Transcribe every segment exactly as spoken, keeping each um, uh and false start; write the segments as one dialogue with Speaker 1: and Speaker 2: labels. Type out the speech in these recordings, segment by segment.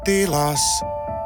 Speaker 1: Kattilas.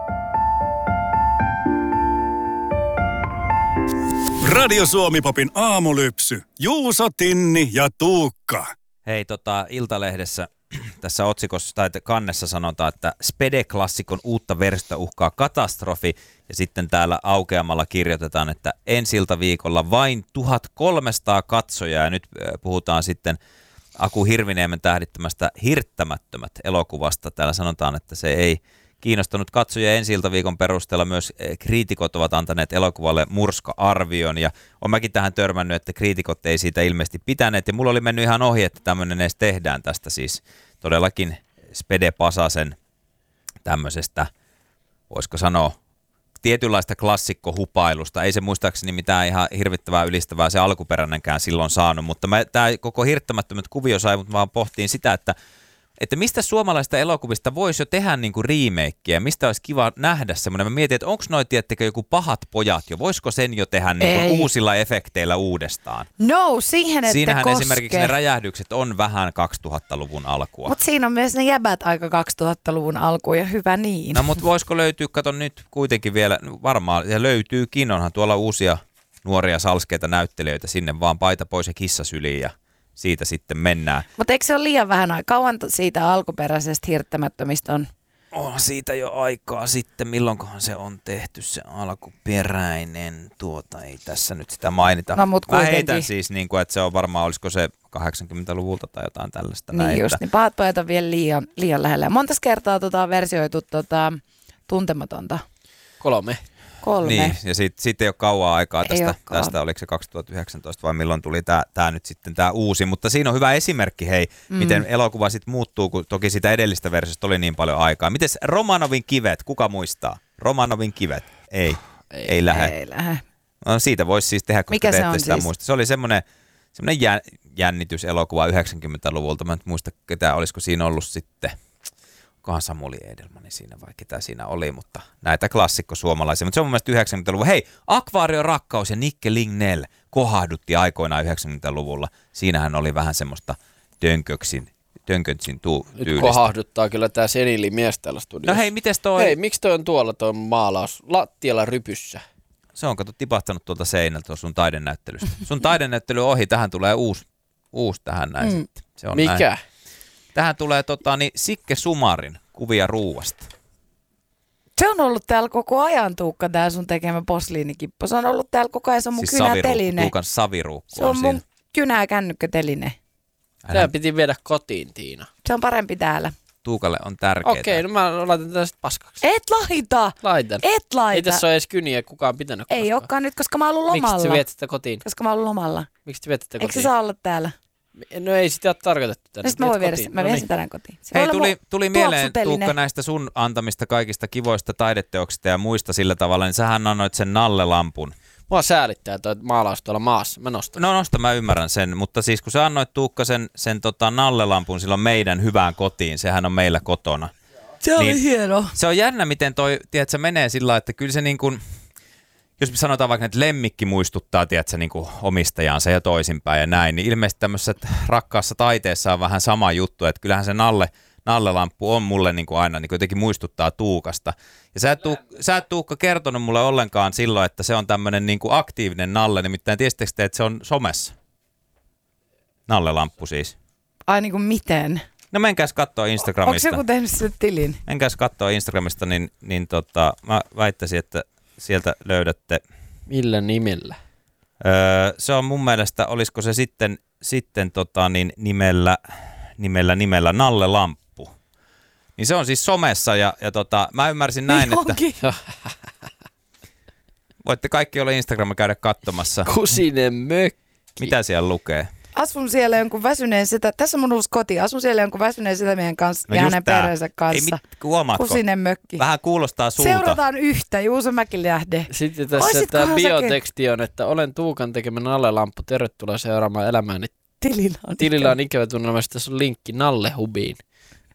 Speaker 1: Radio Suomi-popin aamulypsy. Juuso, Tinni ja Tuukka.
Speaker 2: Hei, tota, Iltalehdessä tässä otsikossa tai kannessa sanotaan, että Spede-klassikon uutta versiota uhkaa katastrofi. Ja sitten täällä aukeamalla kirjoitetaan, että ensi iltaviikolla vain tuhatkolmesataa katsojaa. Ja nyt puhutaan sitten Aku Hirviniemen tähdittämästä Hirttämättömät -elokuvasta. Täällä sanotaan, että se ei kiinnostanut katsojia ensi iltaviikon perusteella. Myös kriitikot ovat antaneet elokuvalle murska-arvion. Ja olen mäkin tähän törmännyt, että kriitikot ei siitä ilmeisesti pitäneet. Ja mulla oli mennyt ihan ohi, että tämmöinen edes tehdään tästä siis todellakin Spede Pasasen tämmöisestä, voisiko sanoa, tietynlaista klassikkohupailusta. Ei se muistaakseni mitään ihan hirvittävää ylistävää se alkuperäinenkään silloin saanut, mutta tämä koko Hirttämättömät kuvio sai, mutta vaan pohtiin sitä, että, että mistä suomalaista elokuvista voisi jo tehdä niinku remakeä, mistä olisi kiva nähdä semmoinen. Mä mietin, että onko noi, tiettekö, joku Pahat pojat jo, voisiko sen jo tehdä niinku uusilla efekteillä uudestaan?
Speaker 3: No, siihen ette
Speaker 2: Siinähän
Speaker 3: koske.
Speaker 2: esimerkiksi ne räjähdykset on vähän kaksituhattaluvun alkua.
Speaker 3: Mutta siinä on myös ne jäbät aika kaksituhattaluvun alkuun ja hyvä niin.
Speaker 2: No mutta voisiko löytyä, kato nyt kuitenkin vielä, varmaan ja löytyykin, onhan tuolla uusia nuoria salskeita näyttelijöitä sinne vaan paita pois ja kissa syliin ja siitä sitten mennään.
Speaker 3: Mutta eikö se ole liian vähän aikaa? Kauan siitä alkuperäisestä Hirttämättömistä on?
Speaker 2: On siitä jo aikaa sitten, milloinkohan se on tehty se alkuperäinen, tuota ei tässä nyt sitä mainita.
Speaker 3: No, mut
Speaker 2: Mä
Speaker 3: kuitenkin.
Speaker 2: heitän siis, niin kuin, että se on varmaan, olisiko se kahdeksankymmentäluvulta tai jotain tällaista.
Speaker 3: Niin
Speaker 2: näin,
Speaker 3: just,
Speaker 2: että...
Speaker 3: niin Pahat pojat on vielä liian, liian lähellä. Montas kertaa tota on versioitu tota, Tuntematonta?
Speaker 4: Kolme.
Speaker 3: Kolme.
Speaker 2: Niin, ja sitten sit ei ole kauan aikaa tästä,
Speaker 3: olekaan.
Speaker 2: tästä, oliko se kaksituhattayhdeksäntoista vai milloin tuli tämä nyt sitten tämä uusi, mutta siinä on hyvä esimerkki, hei, mm. miten elokuva sitten muuttuu, kun toki sitä edellistä versiosta oli niin paljon aikaa. Mites Romanovin kivet, kuka muistaa? Romanovin kivet? Ei, ei, ei lähde.
Speaker 3: Ei lähde.
Speaker 2: No, siitä voisi siis tehdä, koska
Speaker 3: Mikä
Speaker 2: te
Speaker 3: se
Speaker 2: ette
Speaker 3: on
Speaker 2: sitä
Speaker 3: siis?
Speaker 2: muista. Se oli semmoinen, semmoinen jä, jännityselokuva yhdeksänkymmentäluvulta, mä en nyt muista ketä, olisiko siinä ollut sitten... Onkohan Samuli Edelmani siinä vai ketä siinä oli, mutta näitä klassikko suomalaisia. Mutta se on mun mielestä yhdeksänkymmentäluvun. Hei, Akvaarion rakkaus ja Nikke Lignell kohahdutti aikoinaan yhdeksänkymmentäluvulla. Siinähän oli vähän semmoista tönköksin, tönkötsin tuu,
Speaker 4: Nyt
Speaker 2: tyylistä.
Speaker 4: kohahduttaa kyllä tää senili mies täällä studiossa.
Speaker 2: No hei, mites toi?
Speaker 4: Hei, miksi toi on tuolla toi maalaus? Lattialla rypyssä.
Speaker 2: Se on kato tipahtanut tuolta seinältä tuossa sun taidenäyttelystä. Sun taidenäyttely ohi, tähän tulee uusi, uusi tähän näin mm. sitten. Se on
Speaker 4: Mikä?
Speaker 2: Näin. Tähän tulee tota, niin, Sikke Sumarin kuvia ruuasta.
Speaker 3: Se on ollut täällä koko ajan, Tuukka, tää sun tekemä posliinikippo. Se on ollut täällä koko ajan, se on mun
Speaker 2: Siis
Speaker 3: kynäteline.
Speaker 2: Tuukan saviruukku
Speaker 3: Se on
Speaker 2: on
Speaker 3: mun
Speaker 2: siinä.
Speaker 3: kynä- kännykkäteline.
Speaker 4: Tää piti viedä kotiin, Tiina.
Speaker 3: Se on parempi täällä.
Speaker 2: Tuukalle on tärkeää.
Speaker 4: Okei, no mä laitan tätä sitten paskaksi.
Speaker 3: Et laita!
Speaker 4: Laitan.
Speaker 3: Et laita!
Speaker 4: Ei tässä ole edes kyniä kukaan pitänyt.
Speaker 3: Ei
Speaker 4: koskaan.
Speaker 3: olekaan nyt, koska mä oon ollut lomalla.
Speaker 4: Miksi sä viet sitä kotiin?
Speaker 3: Koska mä oon ollut lomalla.
Speaker 4: Miksi te viette sitä
Speaker 3: Eikö
Speaker 4: kotiin?
Speaker 3: se saa olla täällä?
Speaker 4: No ei sitä ole tarkoitettu tänne.
Speaker 3: No sit mä voin
Speaker 4: Viet
Speaker 3: viedä
Speaker 4: kotiin.
Speaker 3: sen. Mä
Speaker 4: No
Speaker 3: vien
Speaker 4: niin.
Speaker 3: sen tänään kotiin. Se
Speaker 2: Hei,
Speaker 3: voi olla
Speaker 2: tuli,
Speaker 3: mun
Speaker 2: tuli mieleen,
Speaker 3: tuoksuteline.
Speaker 2: Tuukka, näistä sun antamista kaikista kivoista taideteoksista ja muista sillä tavalla, niin sähän annoit sen Nalle-lampun.
Speaker 4: Mua säälittää toi maalaus tuolla maassa. Mä nostan.
Speaker 2: No nosta, mä ymmärrän sen, mutta siis kun sä annoit Tuukka sen, sen tota Nalle-lampun silloin meidän hyvään kotiin, sehän on meillä kotona.
Speaker 3: Se oli
Speaker 2: niin
Speaker 3: hieno.
Speaker 2: Se on jännä, miten toi, tiedätkö, menee sillä lailla, että kyllä se niin kuin, jos me sanotaan vaikka, että lemmikki muistuttaa, tiedätkö, niin kuin omistajansa ja toisinpäin ja näin, niin ilmeisesti tämmöisessä rakkaassa taiteessa on vähän sama juttu, että kyllähän se Nalle, Nalle-lamppu on mulle niin kuin aina niin kuin jotenkin muistuttaa Tuukasta. Ja sä et, Tuuk, sä et Tuukka kertonut mulle ollenkaan silloin, että se on tämmöinen niin kuin aktiivinen Nalle, nimittäin tiesittekö te, että se on somessa? Nalle-lamppu siis.
Speaker 3: Ai niinku miten?
Speaker 2: No menkääs kattoo
Speaker 3: Onko
Speaker 2: Instagramista.
Speaker 3: joku tehnyt sille tilin?
Speaker 2: Menkääs kattoo Instagramista, niin, niin tota, mä väittäisin, että sieltä löydätte.
Speaker 4: Millä nimellä?
Speaker 2: Öö, se on mun mielestä, olisiko se sitten, sitten tota, niin nimellä, nimellä, nimellä Nalle Lamppu. Niin se on siis somessa ja, ja tota, mä ymmärsin näin,
Speaker 3: Niin
Speaker 2: että
Speaker 3: onkin.
Speaker 2: voitte kaikki olla Instagramilla käydä katsomassa,
Speaker 4: Kusinen mökki.
Speaker 2: mitä siellä lukee.
Speaker 3: Asun siellä jonkun väsyneen sitä, tässä on mun uusi koti, asun siellä jonkun väsyneen sitä meidän kanssa
Speaker 2: No
Speaker 3: ja
Speaker 2: just
Speaker 3: hänen
Speaker 2: tää.
Speaker 3: perheensä
Speaker 2: Ei
Speaker 3: kanssa.
Speaker 2: mit, huomaatko?
Speaker 3: Kusinen mökki.
Speaker 2: Vähän kuulostaa sulta.
Speaker 3: Seurataan yhtä, Juuso Mäkilähde.
Speaker 4: Sitten tässä
Speaker 3: Oisitkohan
Speaker 4: tämä
Speaker 3: säkin?
Speaker 4: bioteksti on, että olen Tuukan tekemä Nalle-lamppu. Tervetuloa seuraamaan elämääni.
Speaker 3: Tilillä on.
Speaker 4: Tilillä on ikävä tunnelma, tässä on linkki Nalle-hubiin.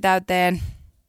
Speaker 3: täyteen.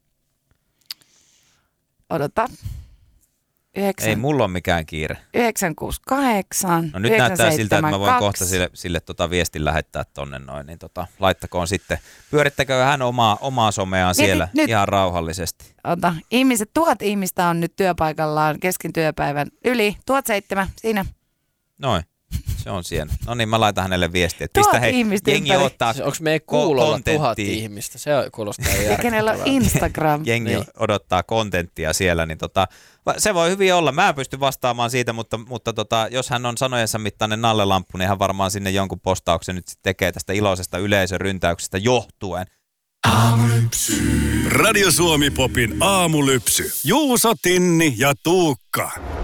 Speaker 3: Odota. yhdeksän,
Speaker 2: Ei mulla ole mikään kiire.
Speaker 3: yhdeksän kuusi kahdeksan.
Speaker 2: No nyt näyttää siltä, että mä voin kohta sille, sille tota viestin lähettää tonne noin, niin tota, laittakoon sitten. Pyörittäkö hän omaa, omaa someaan
Speaker 3: Niin,
Speaker 2: siellä
Speaker 3: nyt-
Speaker 2: ihan rauhallisesti.
Speaker 3: Ota. Ihmiset, tuhat ihmistä on nyt työpaikallaan kesken työpäivän. Yli tuhat seitsemän, siinä.
Speaker 2: Noin, se on siinä. No niin, mä laitan hänelle viestiä, että
Speaker 3: Tuhat
Speaker 2: pistä hei,
Speaker 3: ihmistä
Speaker 2: jengi
Speaker 3: ympäri.
Speaker 2: ottaa
Speaker 4: Siis onko meidän kuulolla tuhat
Speaker 2: kontenttia.
Speaker 4: ihmistä? Se kuulostaa
Speaker 3: Ja kenellä on
Speaker 4: järkyttävältä.
Speaker 3: Instagram.
Speaker 2: Jengi
Speaker 4: Niin.
Speaker 2: odottaa kontenttia siellä, niin tota, va- se voi hyvin olla. Mä en pysty vastaamaan siitä, mutta, mutta tota, jos hän on sanojensa mittainen nallelamppu, niin hän varmaan sinne jonkun postauksen nyt sit tekee tästä iloisesta yleisöryntäyksestä johtuen.
Speaker 1: Radio Suomi Popin aamulypsy. Juuso, Tinni ja Tuukka.